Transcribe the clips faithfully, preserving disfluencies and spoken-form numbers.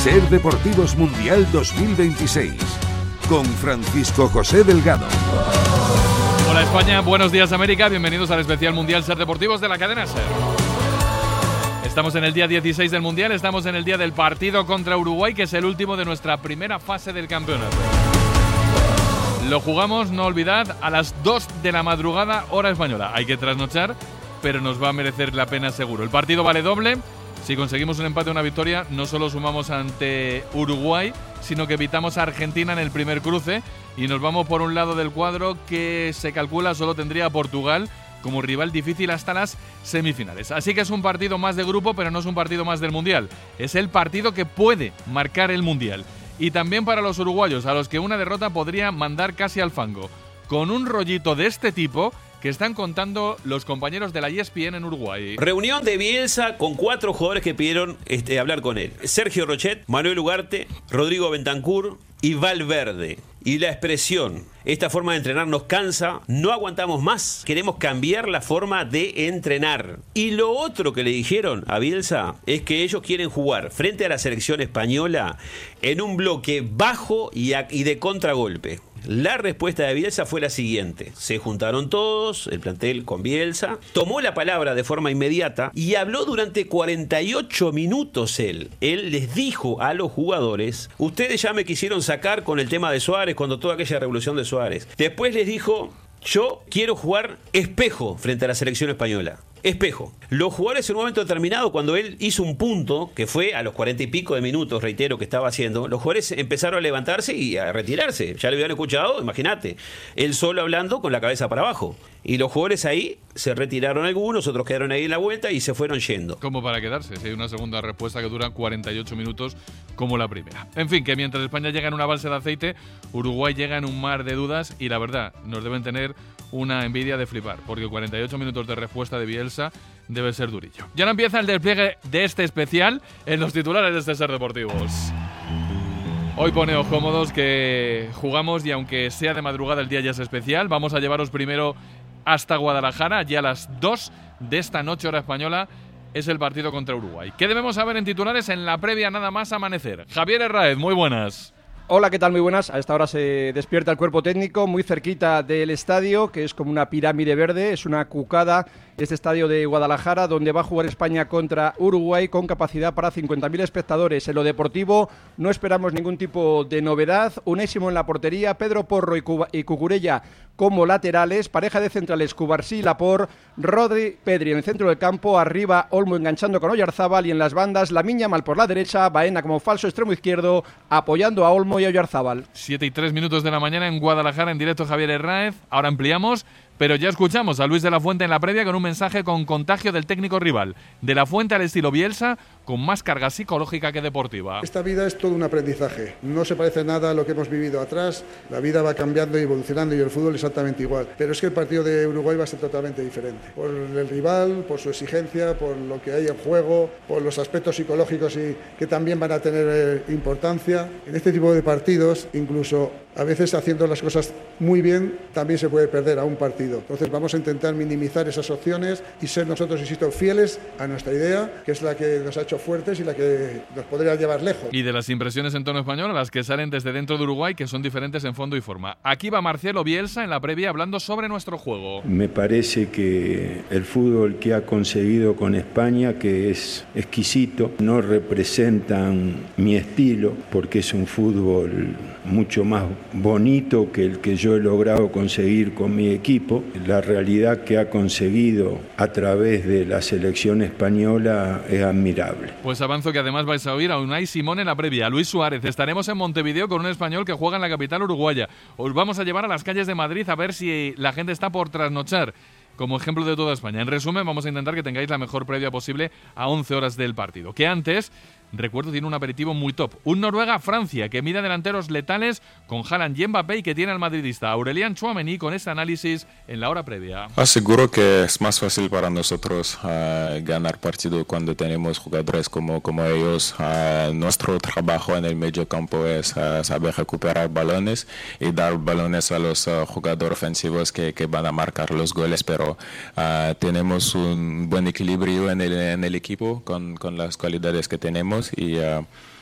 Ser Deportivos Mundial dos mil veintiséis, con Francisco José Delgado. Hola España, buenos días América, bienvenidos al especial Mundial Ser Deportivos de la cadena Ser. Estamos en el día dieciséis del Mundial, estamos en el día del partido contra Uruguay, que es el último de nuestra primera fase del campeonato. Lo jugamos, no olvidad, a las dos de la madrugada, hora española. Hay que trasnochar, pero nos va a merecer la pena seguro. El partido vale doble. Si conseguimos un empate o una victoria, no solo sumamos ante Uruguay, sino que evitamos a Argentina en el primer cruce y nos vamos por un lado del cuadro que se calcula solo tendría a Portugal como rival difícil hasta las semifinales. Así que es un partido más de grupo, pero no es un partido más del Mundial. Es el partido que puede marcar el Mundial. Y también para los uruguayos, a los que una derrota podría mandar casi al fango. Con un rollito de este tipo que están contando los compañeros de la E S P N en Uruguay. Reunión de Bielsa con cuatro jugadores que pidieron este, hablar con él. Sergio Rochet, Manuel Ugarte, Rodrigo Bentancur y Valverde. Y la expresión, esta forma de entrenar nos cansa, no aguantamos más, queremos cambiar la forma de entrenar. Y lo otro que le dijeron a Bielsa es que ellos quieren jugar frente a la selección española en un bloque bajo y, a, y de contragolpe. La respuesta de Bielsa fue la siguiente: se juntaron todos, el plantel con Bielsa, tomó la palabra de forma inmediata y habló durante cuarenta y ocho minutos él. Él les dijo a los jugadores: ustedes ya me quisieron sacar con el tema de Suárez, cuando toda aquella revolución de Suárez. Después les dijo: yo quiero jugar espejo frente a la selección española. Espejo. Los jugadores en un momento determinado, cuando él hizo un punto, que fue a los cuarenta y pico de minutos, reitero, que estaba haciendo, los jugadores empezaron a levantarse y a retirarse. Ya lo habían escuchado, imagínate. Él solo hablando con la cabeza para abajo. Y los jugadores ahí se retiraron algunos, otros quedaron ahí en la vuelta y se fueron yendo. Como para quedarse, si hay una segunda respuesta que dura cuarenta y ocho minutos como la primera. En fin, que mientras España llega en una balsa de aceite, Uruguay llega en un mar de dudas y la verdad, nos deben tener una envidia de flipar, porque cuarenta y ocho minutos de respuesta de Bielsa debe ser durillo. Ya no empieza el despliegue de este especial en los titulares de este Ser Deportivos. Hoy poneos cómodos que jugamos y aunque sea de madrugada el día ya es especial, vamos a llevaros primero hasta Guadalajara, ya a las dos de esta noche hora española es el partido contra Uruguay. ¿Qué debemos saber en titulares en la previa nada más amanecer? Javier Herráez, muy buenas. Hola, ¿qué tal? Muy buenas. A esta hora se despierta el cuerpo técnico muy cerquita del estadio, que es como una pirámide verde, es una cucada, este estadio de Guadalajara, donde va a jugar España contra Uruguay con capacidad para cincuenta mil espectadores. En lo deportivo no esperamos ningún tipo de novedad. Unésimo en la portería, Pedro Porro y, Cuba, y Cucurella como laterales, pareja de centrales Cubarsí, Lapor, Rodri, Pedri en el centro del campo, arriba Olmo enganchando con Oyarzábal y en las bandas Lamiña Mal por la derecha, Baena como falso extremo izquierdo, apoyando a Olmo y a Oyarzábal. Siete y tres minutos de la mañana en Guadalajara, en directo Javier Herráez. Ahora ampliamos, pero ya escuchamos a Luis de la Fuente en la previa con un mensaje con contagio del técnico rival. De la Fuente al estilo Bielsa, con más carga psicológica que deportiva. Esta vida es todo un aprendizaje, no se parece nada a lo que hemos vivido atrás, la vida va cambiando y evolucionando y el fútbol exactamente igual, pero es que el partido de Uruguay va a ser totalmente diferente, por el rival, por su exigencia, por lo que hay en juego, por los aspectos psicológicos y que también van a tener eh, importancia. En este tipo de partidos, incluso a veces haciendo las cosas muy bien, también se puede perder a un partido. Entonces vamos a intentar minimizar esas opciones y ser nosotros, insisto, fieles a nuestra idea, que es la que nos ha hecho fuertes y la que nos podría llevar lejos. Y de las impresiones en tono español, las que salen desde dentro de Uruguay, que son diferentes en fondo y forma. Aquí va Marcelo Bielsa en la previa hablando sobre nuestro juego. Me parece que el fútbol que ha conseguido con España, que es exquisito, no representan mi estilo, porque es un fútbol mucho más bonito que el que yo he logrado conseguir con mi equipo. La realidad que ha conseguido a través de la selección española es admirable. Pues avanzo que además vais a oír a Unai Simón en la previa, a Luis Suárez. Estaremos en Montevideo con un español que juega en la capital uruguaya. Os vamos a llevar a las calles de Madrid a ver si la gente está por trasnochar, como ejemplo de toda España. En resumen, vamos a intentar que tengáis la mejor previa posible a once horas del partido. Que antes, recuerdo, tiene un aperitivo muy top. Un Noruega-Francia que mira delanteros letales con Haaland y Mbappé y que tiene al madridista Aurelian Tchouaméni con este análisis en la hora previa. Aseguro que es más fácil para nosotros uh, ganar partido cuando tenemos jugadores como, como ellos. Uh, nuestro trabajo en el medio campo es uh, saber recuperar balones y dar balones a los uh, jugadores ofensivos que, que van a marcar los goles, pero uh, tenemos un buen equilibrio en el, en el equipo con, con las cualidades que tenemos y uh,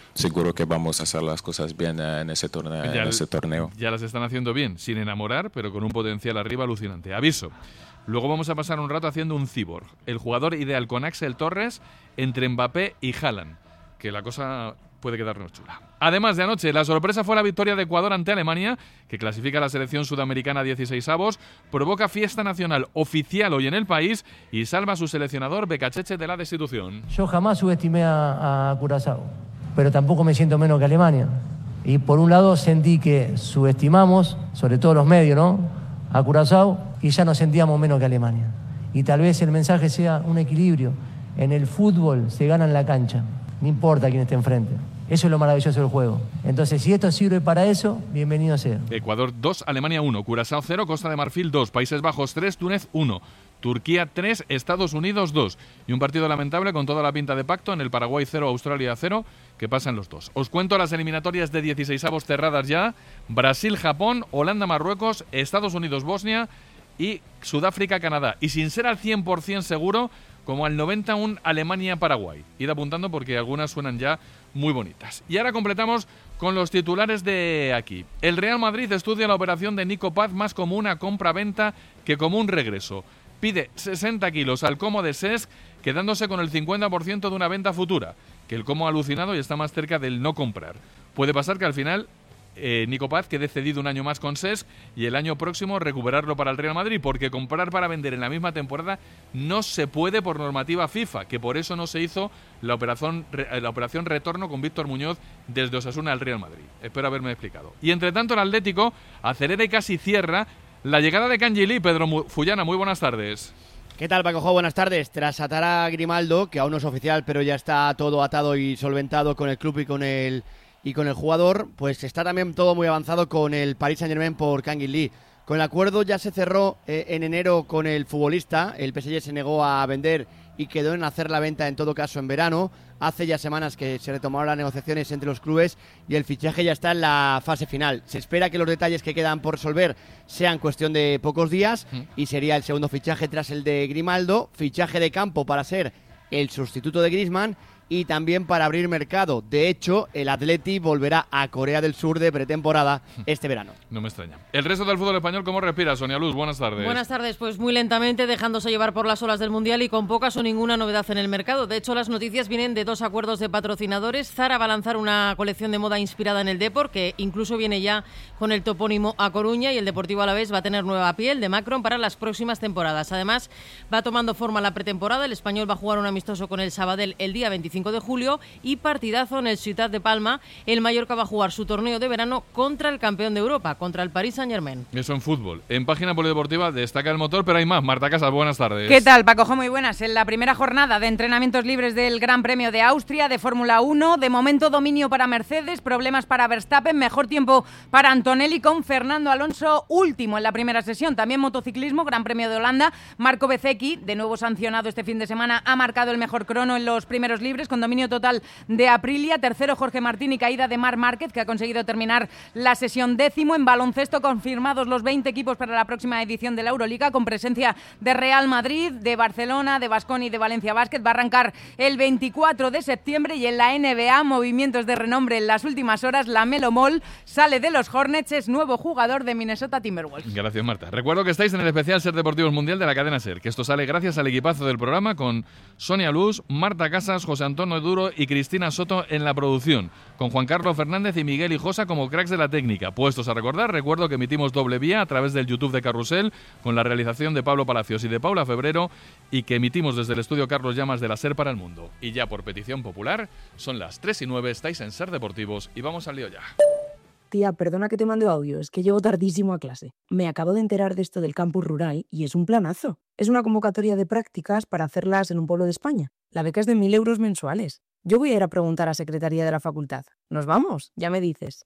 seguro que vamos a hacer las cosas bien en ese torneo. Ya, en ese torneo. ya las están haciendo bien, sin enamorar, pero con un potencial arriba alucinante. Aviso. Luego vamos a pasar un rato haciendo un cyborg, el jugador ideal con Axel Torres entre Mbappé y Haaland, que la cosa puede quedarnos chula. Además de anoche, la sorpresa fue la victoria de Ecuador ante Alemania, que clasifica a la selección sudamericana a dieciseisavos, provoca fiesta nacional oficial hoy en el país y salva a su seleccionador Becacheche de la destitución. Yo jamás subestimé a, a Curazao, pero tampoco me siento menos que Alemania. Y por un lado sentí que subestimamos, sobre todo los medios, ¿no?, a Curazao, y ya nos sentíamos menos que Alemania. Y tal vez el mensaje sea un equilibrio. En el fútbol se gana en la cancha, no importa quién esté enfrente. Eso es lo maravilloso del juego. Entonces, si esto sirve para eso, bienvenido sea. Ecuador dos, Alemania uno, Curazao cero, Costa de Marfil dos, Países Bajos tres, Túnez uno, Turquía tres, Estados Unidos dos. Y un partido lamentable con toda la pinta de pacto en el Paraguay cero, Australia cero, que pasan los dos. Os cuento las eliminatorias de dieciseisavos cerradas ya. Brasil, Japón, Holanda, Marruecos, Estados Unidos, Bosnia y Sudáfrica, Canadá. Y sin ser al cien por ciento seguro, como al noventa y uno, Alemania-Paraguay. Id apuntando porque algunas suenan ya muy bonitas. Y ahora completamos con los titulares de aquí. El Real Madrid estudia la operación de Nico Paz más como una compra-venta que como un regreso. Pide sesenta kilos al Como de Cesc, quedándose con el cincuenta por ciento de una venta futura, que el Como ha alucinado y está más cerca del no comprar. Puede pasar que al final eh, Nico Paz quede cedido un año más con Cesc y el año próximo recuperarlo para el Real Madrid, porque comprar para vender en la misma temporada no se puede por normativa FIFA, que por eso no se hizo la operación, la operación retorno con Víctor Muñoz desde Osasuna al Real Madrid. Espero haberme explicado. Y entre tanto el Atlético acelera y casi cierra la llegada de Kangin Lee. Pedro Fullana, muy buenas tardes. ¿Qué tal, Paco Jo? Buenas tardes. Tras atar a Grimaldo, que aún no es oficial, pero ya está todo atado y solventado con el club y con el, y con el jugador, pues está también todo muy avanzado con el Paris Saint-Germain por Kangin Lee. Con el acuerdo ya se cerró eh, en enero con el futbolista. El P S G se negó a vender y quedó en hacer la venta en todo caso en verano. Hace ya semanas que se retomaron las negociaciones entre los clubes y el fichaje ya está en la fase final. Se espera que los detalles que quedan por resolver sean cuestión de pocos días y sería el segundo fichaje tras el de Grimaldo, fichaje de campo para ser el sustituto de Griezmann y también para abrir mercado. De hecho, el Atleti volverá a Corea del Sur de pretemporada este verano. No me extraña. El resto del fútbol español, ¿cómo respira? Sonia Luz, buenas tardes. Buenas tardes, pues muy lentamente, dejándose llevar por las olas del Mundial y con pocas o ninguna novedad en el mercado. De hecho, las noticias vienen de dos acuerdos de patrocinadores. Zara va a lanzar una colección de moda inspirada en el Depor, que incluso viene ya con el topónimo A Coruña, y el Deportivo Alavés va a tener nueva piel de Macron para las próximas temporadas. Además, va tomando forma la pretemporada. El Español va a jugar un amistoso con el Sabadell el día veinticinco de julio y partidazo en el Ciutat de Palma. El Mallorca va a jugar su torneo de verano contra el campeón de Europa, contra el Paris Saint-Germain. Eso en fútbol. En página polideportiva destaca el motor, pero hay más. Marta Casas, buenas tardes. ¿Qué tal, Paco Jo? Muy buenas. En la primera jornada de entrenamientos libres del Gran Premio de Austria de Fórmula uno, de momento dominio para Mercedes, problemas para Verstappen, mejor tiempo para Antonelli con Fernando Alonso último en la primera sesión. También motociclismo, Gran Premio de Holanda, Marco Bezzecchi, de nuevo sancionado este fin de semana, ha marcado el mejor crono en los primeros libres con dominio total de Aprilia. Tercero Jorge Martín y caída de Marc Márquez, que ha conseguido terminar la sesión décimo. En baloncesto confirmados los veinte equipos para la próxima edición de la Euroliga, con presencia de Real Madrid, de Barcelona, de Baskonia y de Valencia Basket. Va a arrancar el veinticuatro de septiembre. Y en la N B A, movimientos de renombre en las últimas horas. LaMelo Ball sale de los Hornets, es nuevo jugador de Minnesota Timberwolves. Gracias, Marta. Recuerdo que estáis en el especial Ser Deportivos Mundial de la cadena Ser, que esto sale gracias al equipazo del programa, con Sonia Luz, Marta Casas, José Antonio Duro y Cristina Soto en la producción, con Juan Carlos Fernández y Miguel Hijosa como cracks de la técnica. Puestos a recordar, recuerdo que emitimos doble vía a través del YouTube de Carrusel, con la realización de Pablo Palacios y de Paula Febrero, y que emitimos desde el estudio Carlos Llamas de la Ser para el Mundo. Y ya por petición popular, son las tres y nueve, estáis en Ser Deportivos y vamos al lío ya. Tía, perdona que te mande audio, es que llego tardísimo a clase. Me acabo de enterar de esto del campus rural y es un planazo. Es una convocatoria de prácticas para hacerlas en un pueblo de España. La beca es de mil euros mensuales. Yo voy a ir a preguntar a Secretaría de la Facultad. ¿Nos vamos? Ya me dices.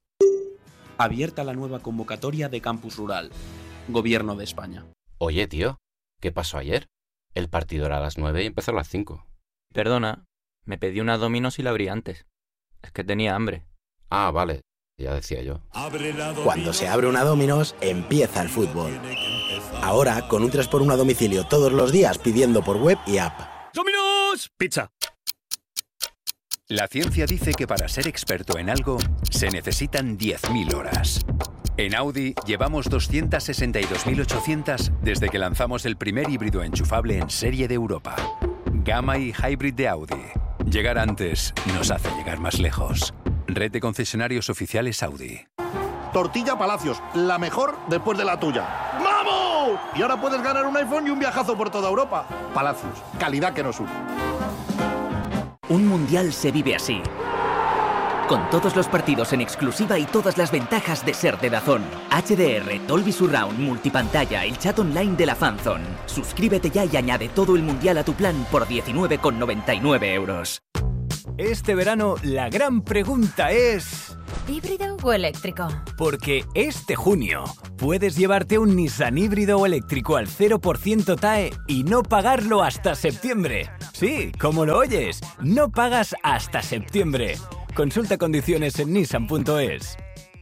Abierta la nueva convocatoria de campus rural. Gobierno de España. Oye, tío, ¿qué pasó ayer? El partido era a las nueve y empezó a las cinco. Perdona, me pedí una Domino's y la abrí antes. Es que tenía hambre. Ah, vale. Ya decía yo. Cuando se abre una Domino's, empieza el fútbol. Ahora, con un tres por uno a domicilio todos los días pidiendo por web y app. ¡Domino's! Pizza. La ciencia dice que para ser experto en algo se necesitan diez mil horas. En Audi llevamos doscientas sesenta y dos mil ochocientas desde que lanzamos el primer híbrido enchufable en serie de Europa. Gamma y Hybrid de Audi. Llegar antes nos hace llegar más lejos. Red de concesionarios oficiales Audi. Tortilla Palacios, la mejor después de la tuya. ¡Vamos! Y ahora puedes ganar un iPhone y un viajazo por toda Europa. Palacios, calidad que nos une. Un mundial se vive así. Con todos los partidos en exclusiva y todas las ventajas de ser de DAZN. H D R, Dolby Surround, multipantalla, el chat online de la Fanzone. Suscríbete ya y añade todo el mundial a tu plan por diecinueve con noventa y nueve euros. Este verano la gran pregunta es... ¿híbrido o eléctrico? Porque este junio puedes llevarte un Nissan híbrido o eléctrico al cero por ciento T A E y no pagarlo hasta septiembre. Sí, como lo oyes, no pagas hasta septiembre. Consulta condiciones en nissan punto es.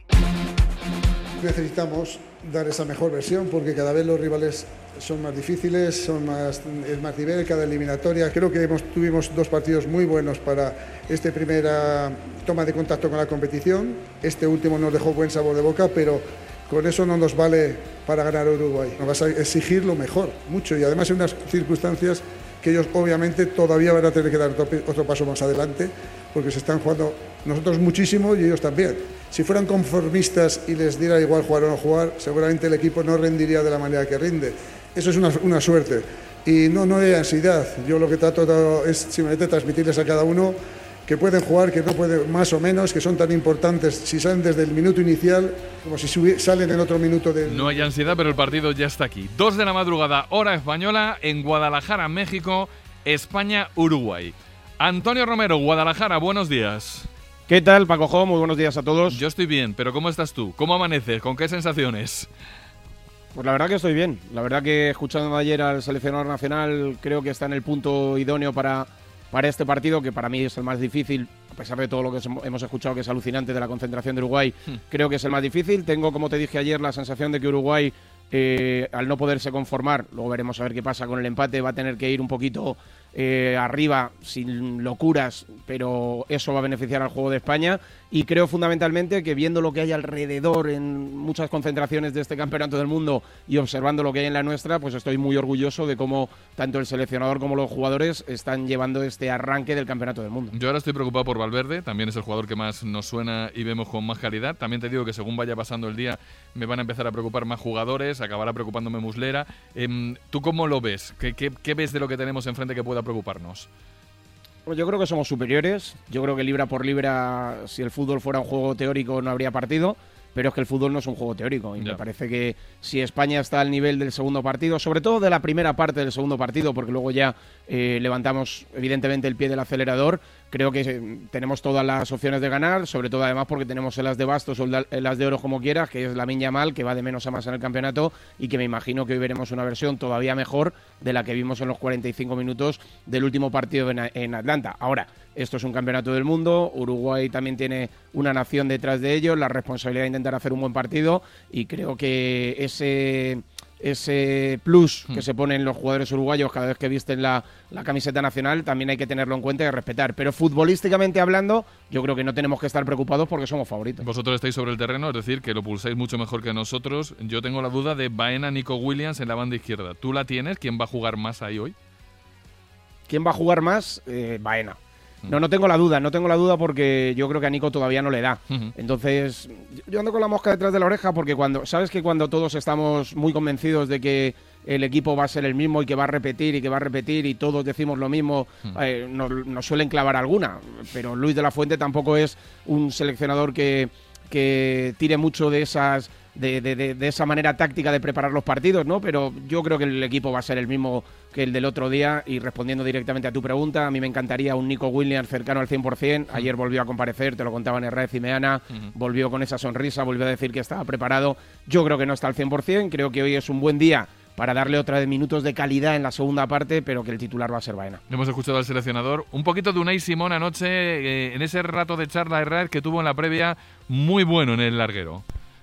Necesitamos dar esa mejor versión porque cada vez los rivales son más difíciles, son más, es más nivel cada eliminatoria. Creo que hemos, tuvimos dos partidos muy buenos para esta primera toma de contacto con la competición. Este último nos dejó buen sabor de boca, pero con eso no nos vale para ganar a Uruguay. Nos vas a exigir lo mejor, mucho, y además en unas circunstancias que ellos obviamente todavía van a tener que dar otro, otro paso más adelante, porque se están jugando nosotros muchísimo y ellos también. Si fueran conformistas y les diera igual jugar o no jugar, seguramente el equipo no rendiría de la manera que rinde. Eso es una, una suerte. Y no, no hay ansiedad. Yo lo que trato es simplemente transmitirles a cada uno que pueden jugar, que no pueden, más o menos, que son tan importantes si salen desde el minuto inicial como si salen en otro minuto del... No hay ansiedad, pero el partido ya está aquí. Dos de la madrugada, hora española, en Guadalajara, México, España-Uruguay. Antonio Romero, Guadalajara, buenos días. ¿Qué tal, Paco Jo? Muy buenos días a todos. Yo estoy bien, pero ¿cómo estás tú? ¿Cómo amaneces? ¿Con qué sensaciones? Pues la verdad que estoy bien. La verdad que escuchando ayer al seleccionador nacional creo que está en el punto idóneo para, para este partido, que para mí es el más difícil, a pesar de todo lo que hemos escuchado que es alucinante de la concentración de Uruguay. Hmm. Creo que es el más difícil. Tengo, como te dije ayer, la sensación de que Uruguay, eh, al no poderse conformar, luego veremos a ver qué pasa con el empate, va a tener que ir un poquito eh, arriba, sin locuras, pero eso va a beneficiar al juego de España. Y creo fundamentalmente que viendo lo que hay alrededor en muchas concentraciones de este campeonato del mundo y observando lo que hay en la nuestra, pues estoy muy orgulloso de cómo tanto el seleccionador como los jugadores están llevando este arranque del campeonato del mundo. Yo ahora estoy preocupado por Valverde, también es el jugador que más nos suena y vemos con más calidad. También te digo que según vaya pasando el día me van a empezar a preocupar más jugadores, acabará preocupándome Muslera. Eh, ¿Tú cómo lo ves? ¿Qué, qué, qué ves de lo que tenemos enfrente que pueda preocuparnos? Pues yo creo que somos superiores. Yo creo que libra por libra, si el fútbol fuera un juego teórico no habría partido, pero es que el fútbol no es un juego teórico. Y yeah. me parece que si España está al nivel del segundo partido, sobre todo de la primera parte del segundo partido, porque luego ya eh, levantamos evidentemente el pie del acelerador, creo que eh, tenemos todas las opciones de ganar, sobre todo además porque tenemos el as de bastos o el as de oro como quieras, que es Lamine Yamal, que va de menos a más en el campeonato y que me imagino que hoy veremos una versión todavía mejor de la que vimos en los cuarenta y cinco minutos del último partido en, en Atlanta. Ahora, esto es un campeonato del mundo, Uruguay también tiene una nación detrás de ellos, la responsabilidad de intentar hacer un buen partido, y creo que ese... ese plus que se ponen los jugadores uruguayos cada vez que visten la, la camiseta nacional también hay que tenerlo en cuenta y respetar. Pero futbolísticamente hablando, yo creo que no tenemos que estar preocupados porque somos favoritos. Vosotros estáis sobre el terreno, es decir, que lo pulsáis mucho mejor que nosotros. Yo tengo la duda de Baena, Nico Williams en la banda izquierda. ¿Tú la tienes? ¿Quién va a jugar más ahí hoy? ¿Quién va a jugar más? Eh, Baena. No, no tengo la duda, no tengo la duda porque yo creo que a Nico todavía no le da. Uh-huh. Entonces, yo ando con la mosca detrás de la oreja porque cuando, sabes que cuando todos estamos muy convencidos de que el equipo va a ser el mismo y que va a repetir y que va a repetir y todos decimos lo mismo, uh-huh. eh, nos, nos suelen clavar alguna. Pero Luis de la Fuente tampoco es un seleccionador que, que tire mucho de esas... De, de, de, de esa manera táctica de preparar los partidos, ¿no? Pero yo creo que el equipo va a ser el mismo que el del otro día. Y respondiendo directamente a tu pregunta, a mí me encantaría un Nico Williams cercano al cien por ciento. Uh-huh. Ayer volvió a comparecer, te lo contaban Herrera y Meana, uh-huh. volvió con esa sonrisa, volvió a decir que estaba preparado. Yo creo que no está al cien por ciento, creo que hoy es un buen día para darle otra de minutos de calidad en la segunda parte, pero que el titular va a ser Baena. Hemos escuchado al seleccionador, un poquito de Unai Simón anoche, eh, en ese rato de charla Herrera que tuvo en la previa, muy bueno en el larguero.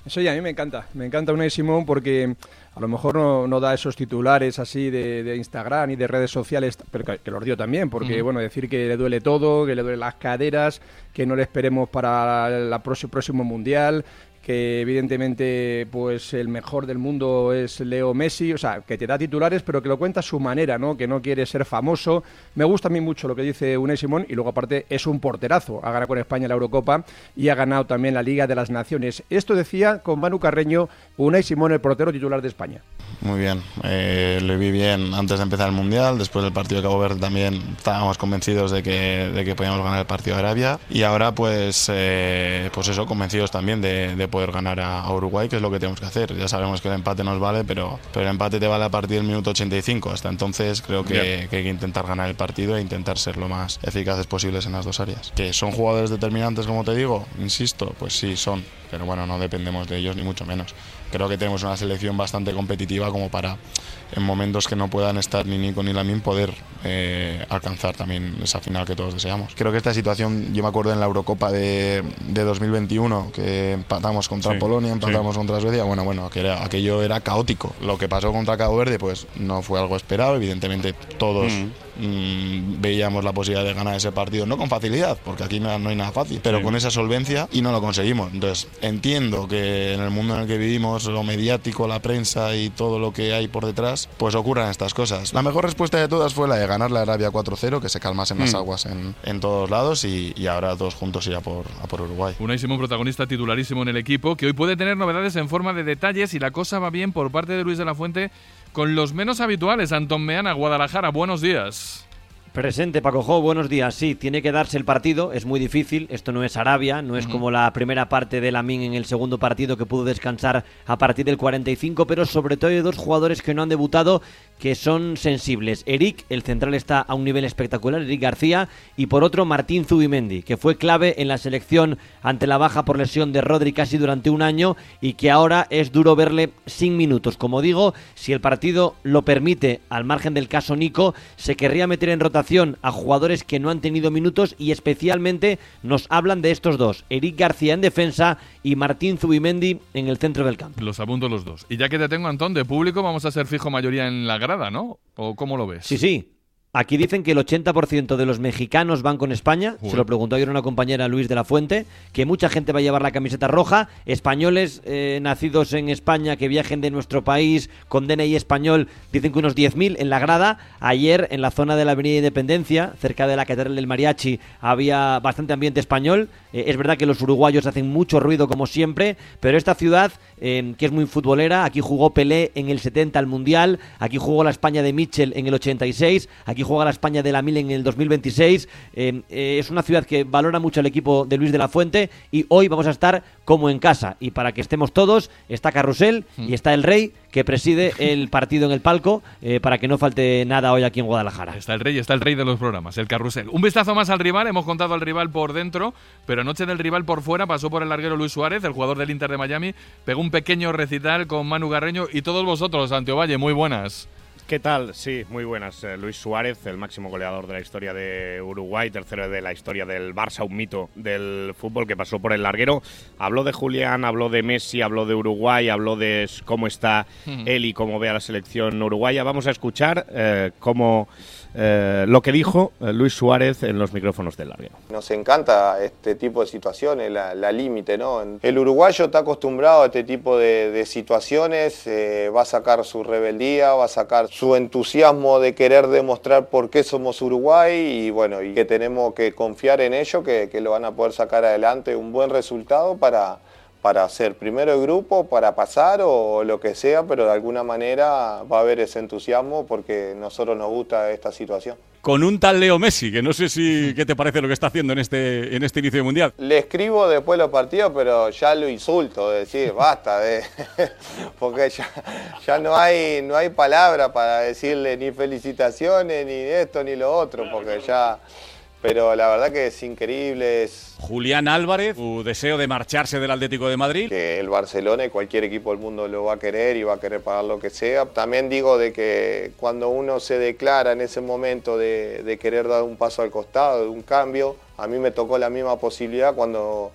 Sí, a mí me encanta, me encanta Unai Simón porque a lo mejor no, no da esos titulares así de, de Instagram y de redes sociales, pero que, que los dio también, porque uh-huh. bueno, decir que le duele todo, que le duelen las caderas, que no le esperemos para el próximo, próximo Mundial, que evidentemente pues el mejor del mundo es Leo Messi, o sea, que te da titulares pero que lo cuenta a su manera, ¿no? Que no quiere ser famoso. Me gusta a mí mucho lo que dice Unai Simón y luego aparte es un porterazo, ha ganado con España la Eurocopa y ha ganado también la Liga de las Naciones. Esto decía con Manu Carreño Unai Simón, el portero titular de España. Muy bien, eh, lo vi bien antes de empezar el Mundial, después del partido de Cabo Verde también estábamos convencidos de que, de que podíamos ganar el partido de Arabia y ahora pues, eh, pues eso, convencidos también de, de poder ganar a, a Uruguay, que es lo que tenemos que hacer. Ya sabemos que el empate nos vale, pero, pero el empate te vale a partir del minuto ochenta y cinco. Hasta entonces creo que, que hay que intentar ganar el partido e intentar ser lo más eficaces posibles en las dos áreas. ¿Que son jugadores determinantes, como te digo? Insisto, pues sí, son. Pero bueno, no dependemos de ellos ni mucho menos. Creo que tenemos una selección bastante competitiva como para, en momentos que no puedan estar ni Nico ni Lamine, poder eh, alcanzar también esa final que todos deseamos. Creo que esta situación, yo me acuerdo en la Eurocopa de, de dos mil veintiuno, que empatamos contra sí, Polonia, empatamos sí. contra Suecia, bueno, bueno, que era, aquello era caótico. Lo que pasó contra Cabo Verde, pues no fue algo esperado, evidentemente todos... Mm. Mmm, veíamos la posibilidad de ganar ese partido, no con facilidad, porque aquí no, no hay nada fácil, pero sí. con esa solvencia y no lo conseguimos. Entonces entiendo que en el mundo en el que vivimos, lo mediático, la prensa y todo lo que hay por detrás, pues ocurran estas cosas. La mejor respuesta de todas fue la de ganar la Arabia cuatro cero, que se calmasen mm. las aguas en, en todos lados y, y ahora todos juntos ir a por, a por Uruguay. Unai Simón, protagonista titularísimo en el equipo, que hoy puede tener novedades en forma de detalles y la cosa va bien por parte de Luis de la Fuente con los menos habituales. Antón Meana, Guadalajara, buenos días. Presente, Paco Jo, buenos días. Sí, tiene que darse el partido, es muy difícil, esto no es Arabia, no es uh-huh. como la primera parte de Lamine en el segundo partido que pudo descansar a partir del cuarenta y cinco, pero sobre todo hay dos jugadores que no han debutado que son sensibles. Eric, el central, está a un nivel espectacular, Eric García, y por otro Martín Zubimendi, que fue clave en la selección ante la baja por lesión de Rodri casi durante un año y que ahora es duro verle sin minutos. Como digo, si el partido lo permite, al margen del caso Nico, se querría meter en rotación a jugadores que no han tenido minutos y especialmente nos hablan de estos dos, Eric García en defensa y Martín Zubimendi en el centro del campo. Los apunto los dos. Y ya que te tengo, Antón, de público vamos a ser fijo mayoría en la grada, ¿no? ¿O cómo lo ves? Sí, sí. Aquí dicen que el ochenta por ciento de los mexicanos van con España. Uy. Se lo preguntó ayer una compañera, Luis de la Fuente, que mucha gente va a llevar la camiseta roja. Españoles eh, nacidos en España que viajen de nuestro país con D N I español, dicen que unos diez mil en la grada. Ayer en la zona de la Avenida Independencia, cerca de la Catedral del Mariachi, había bastante ambiente español. Eh, es verdad que los uruguayos hacen mucho ruido como siempre, pero esta ciudad, eh, que es muy futbolera, aquí jugó Pelé en el setenta al Mundial, aquí jugó la España de Mitchell en el ochenta y seis, aquí juega la España de la Mil en el dos mil veintiséis. Eh, eh, es una ciudad que valora mucho el equipo de Luis de la Fuente y hoy vamos a estar como en casa. Y para que estemos todos, está Carrusel y está el Rey, que preside el partido en el palco, eh, para que no falte nada hoy aquí en Guadalajara. Está el Rey, está el Rey de los programas, el Carrusel. Un vistazo más al rival, hemos contado al rival por dentro, pero anoche del rival por fuera pasó por el larguero Luis Suárez, el jugador del Inter de Miami, pegó un pequeño recital con Manu Carreño y todos vosotros, Santiago Valle, muy buenas. ¿Qué tal? Sí, muy buenas. Eh, Luis Suárez, el máximo goleador de la historia de Uruguay, tercero de la historia del Barça, un mito del fútbol que pasó por el larguero. Habló de Julián, habló de Messi, habló de Uruguay, habló de cómo está mm. él y cómo ve a la selección uruguaya. Vamos a escuchar eh, cómo, eh, lo que dijo eh, Luis Suárez en los micrófonos del larguero. Nos encanta este tipo de situaciones, la, la límite, ¿no? El uruguayo está acostumbrado a este tipo de, de situaciones, eh, va a sacar su rebeldía, va a sacar su entusiasmo de querer demostrar por qué somos Uruguay y bueno, y que tenemos que confiar en ello, que, que lo van a poder sacar adelante un buen resultado para, para ser primero de grupo, para pasar o lo que sea, pero de alguna manera va a haber ese entusiasmo porque a nosotros nos gusta esta situación. Con un tal Leo Messi, que no sé si qué te parece lo que está haciendo en este en este inicio de Mundial. Le escribo después de los partidos, pero ya lo insulto, decir, basta, de, porque ya, ya no hay no hay palabra para decirle ni felicitaciones, ni esto, ni lo otro, porque ya... Pero la verdad que es increíble. Es... Julián Álvarez, su deseo de marcharse del Atlético de Madrid. Que el Barcelona y cualquier equipo del mundo lo va a querer y va a querer pagar lo que sea. También digo de que cuando uno se declara en ese momento de, de querer dar un paso al costado, de un cambio, a mí me tocó la misma posibilidad cuando,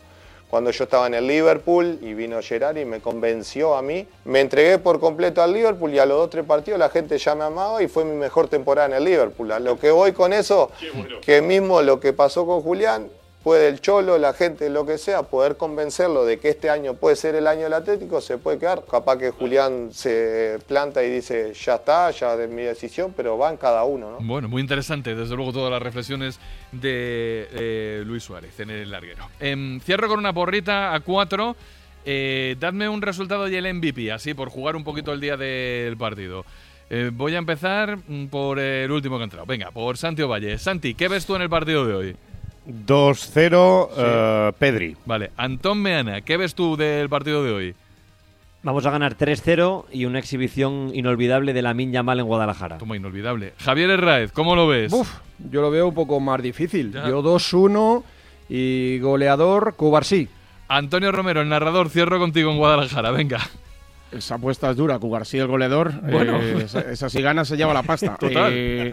cuando yo estaba en el Liverpool y vino Gerard y me convenció a mí. Me entregué por completo al Liverpool y a los dos tres partidos la gente ya me amaba y fue mi mejor temporada en el Liverpool. A lo que voy con eso, bueno. que mismo lo que pasó con Julián, puede el Cholo, la gente, lo que sea, poder convencerlo de que este año puede ser el año del Atlético, se puede quedar. Capaz que Julián se planta y dice, ya está, ya es mi decisión, pero van cada uno, ¿no? Bueno, muy interesante, desde luego, todas las reflexiones de eh, Luis Suárez en el larguero. Eh, cierro con una porrita a cuatro. Eh, dadme un resultado y el M V P, así, por jugar un poquito el día del partido. Eh, voy a empezar por el último que ha entrado. Venga, por Santi Ovalle. Santi, ¿qué ves tú en el partido de hoy? dos cero, sí. uh, Pedri. Vale, Antón Meana, ¿qué ves tú del partido de hoy? Vamos a ganar tres cero y una exhibición inolvidable de Lamine Yamal en Guadalajara. Toma, inolvidable. Javier Herráez, ¿cómo lo ves? Uf, yo lo veo un poco más difícil. Ya. Yo dos uno y goleador Cubarsí. Antonio Romero, el narrador, cierro contigo en Guadalajara, venga. Esa apuesta es dura, Cubarsí el goleador. Bueno. Eh, esa, esa si gana se lleva la pasta. Total. Eh,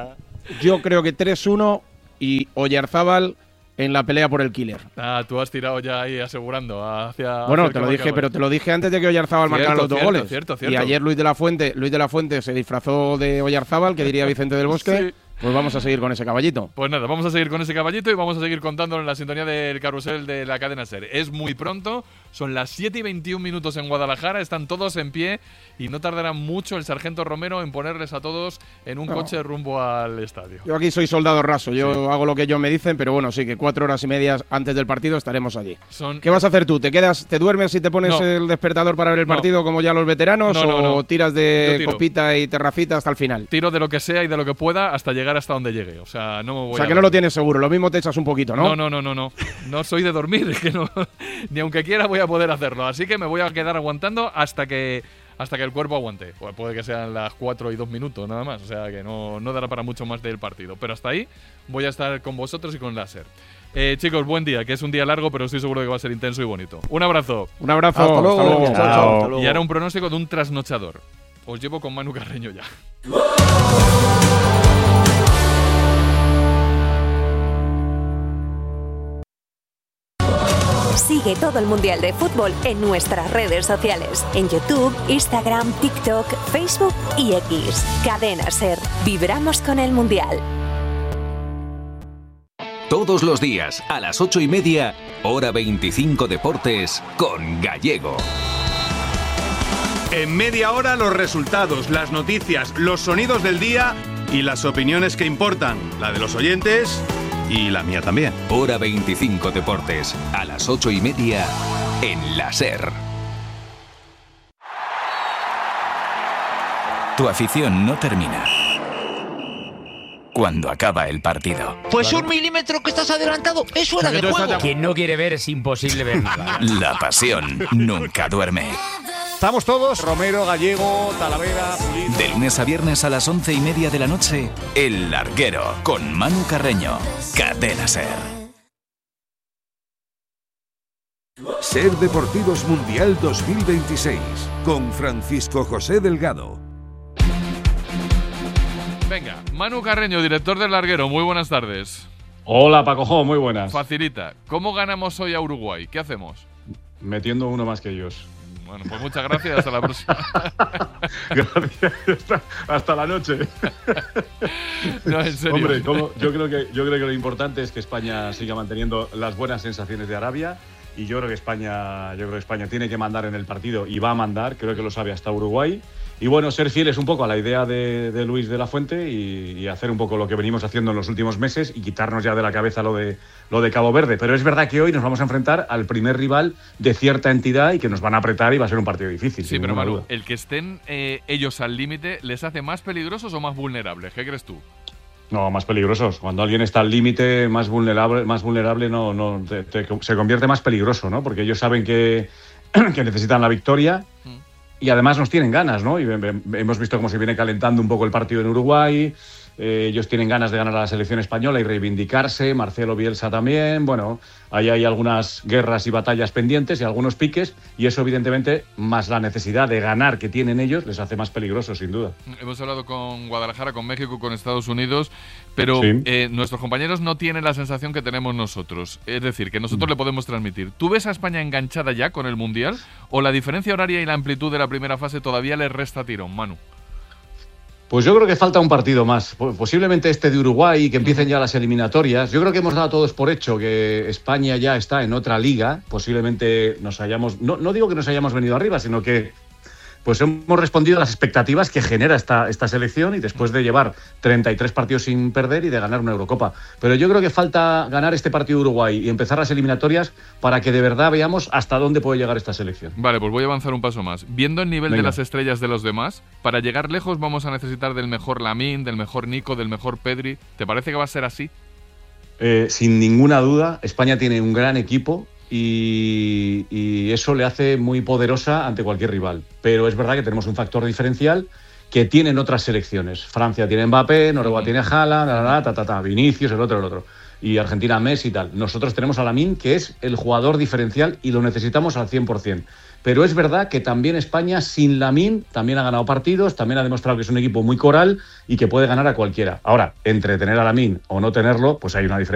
yo creo que tres uno y Oyarzábal en la pelea por el killer. Ah, tú has tirado ya ahí asegurando hacia... Bueno, hacia te lo dije, pero te lo dije antes de que Oyarzábal marcara los dos cierto, goles. Cierto, cierto. Y ayer Luis de la Fuente, Luis de la Fuente se disfrazó de Oyarzábal, que diría Vicente del Bosque. Sí. Pues vamos a seguir con ese caballito. Pues nada, vamos a seguir con ese caballito y vamos a seguir contándolo en la sintonía del carrusel de la cadena SER. Es muy pronto, son las siete y veintiún minutos en Guadalajara, están todos en pie y no tardará mucho el sargento Romero en ponerles a todos en un no. coche rumbo al estadio. Yo aquí soy soldado raso, yo sí. hago lo que ellos me dicen, pero bueno, sí que cuatro horas y media antes del partido estaremos allí. Son... ¿Qué vas a hacer tú? ¿Te quedas, te duermes y te pones no. el despertador para ver el partido no. como ya los veteranos no, no, o no. tiras de copita y terracita hasta el final? Tiro de lo que sea y de lo que pueda hasta llegar hasta donde llegue. O sea, no me voy o sea a que no lo tienes seguro, lo mismo te echas un poquito, ¿no? No, no, no, no, no. No soy de dormir, es que no, ni aunque quiera voy a poder hacerlo. Así que me voy a quedar aguantando hasta que hasta que el cuerpo aguante. Pues puede que sean las cuatro y dos minutos nada más, o sea que no, no dará para mucho más del partido. Pero hasta ahí voy a estar con vosotros y con la SER. Eh, chicos, buen día, que es un día largo, pero estoy seguro que va a ser intenso y bonito. Un abrazo. Un abrazo. Hasta luego. Hasta luego. Chao, chao. Hasta luego. Y ahora un pronóstico de un trasnochador. Os llevo con Manu Carreño ya. Sigue todo el Mundial de Fútbol en nuestras redes sociales. En YouTube, Instagram, TikTok, Facebook y X. Cadena SER. Vibramos con el Mundial. Todos los días, a las ocho y media, hora veinticinco Deportes, con Gallego. En media hora los resultados, las noticias, los sonidos del día y las opiniones que importan. La de los oyentes y la mía también. Hora veinticinco Deportes, a las ocho y media, en la SER. Tu afición no termina cuando acaba el partido. Pues un milímetro que estás adelantado es fuera de juego. Quien no quiere ver es imposible ver nada. La pasión nunca duerme. Estamos todos, Romero, Gallego, Talavera, Pulido. De lunes a viernes a las once y media de la noche, El Larguero, con Manu Carreño. Cadena SER. SER Deportivos Mundial dos mil veintiséis, con Francisco José Delgado. Venga, Manu Carreño, director del Larguero, muy buenas tardes. Hola, Pacojo, muy buenas. Facilita. ¿Cómo ganamos hoy a Uruguay? ¿Qué hacemos? Metiendo uno más que ellos. Bueno, pues muchas gracias, hasta la próxima. Gracias, hasta, hasta la noche. No, en serio. Hombre, como, yo, creo que, yo creo que lo importante es que España siga manteniendo las buenas sensaciones de Arabia y yo creo que España, yo creo que España tiene que mandar en el partido y va a mandar, creo que lo sabe hasta Uruguay. Y bueno, ser fieles un poco a la idea de, de Luis de la Fuente y, y hacer un poco lo que venimos haciendo en los últimos meses y quitarnos ya de la cabeza lo de, lo de Cabo Verde. Pero es verdad que hoy nos vamos a enfrentar al primer rival de cierta entidad y que nos van a apretar y va a ser un partido difícil. Sí, pero Manu, el que estén eh, ellos al límite, ¿les hace más peligrosos o más vulnerables? ¿Qué crees tú? No, más peligrosos. Cuando alguien está al límite, más vulnerable, más vulnerable no, no te, te, se convierte más peligroso, ¿no? Porque ellos saben que, que necesitan la victoria. Mm. Y además nos tienen ganas, ¿no? Y hemos visto cómo se viene calentando un poco el partido en Uruguay. eh, ellos tienen ganas de ganar a la selección española y reivindicarse, Marcelo Bielsa también, bueno, ahí hay algunas guerras y batallas pendientes y algunos piques, y eso evidentemente, más la necesidad de ganar que tienen ellos, les hace más peligrosos, sin duda. Hemos hablado con Guadalajara, con México, con Estados Unidos, pero Sí. eh, nuestros compañeros no tienen la sensación que tenemos nosotros, es decir, que nosotros Mm. le podemos transmitir. ¿Tú ves a España enganchada ya con el Mundial o la diferencia horaria y la amplitud de la primera fase todavía les resta tirón, Manu? Pues yo creo que falta un partido más, posiblemente este de Uruguay, que empiecen ya las eliminatorias. Yo creo que hemos dado todos por hecho que España ya está en otra liga, posiblemente nos hayamos, no, no digo que nos hayamos venido arriba, sino que pues hemos respondido a las expectativas que genera esta, esta selección, y después de llevar treinta y tres partidos sin perder y de ganar una Eurocopa. Pero yo creo que falta ganar este partido de Uruguay y empezar las eliminatorias para que de verdad veamos hasta dónde puede llegar esta selección. Vale, pues voy a avanzar un paso más. Viendo el nivel Venga. de las estrellas de los demás, para llegar lejos vamos a necesitar del mejor Lamine, del mejor Nico, del mejor Pedri. ¿Te parece que va a ser así? Eh, sin ninguna duda, España tiene un gran equipo y, y eso le hace muy poderosa ante cualquier rival. Pero es verdad que tenemos un factor diferencial que tienen otras selecciones. Francia tiene Mbappé, Noruega tiene Haaland, la, la, la, ta, ta, ta, Vinicius, el otro, el otro. Y Argentina Messi y tal. Nosotros tenemos a Lamine, que es el jugador diferencial y lo necesitamos al cien por cien. Pero es verdad que también España, sin Lamine, también ha ganado partidos, también ha demostrado que es un equipo muy coral y que puede ganar a cualquiera. Ahora, entre tener a Lamine o no tenerlo, pues hay una diferencia.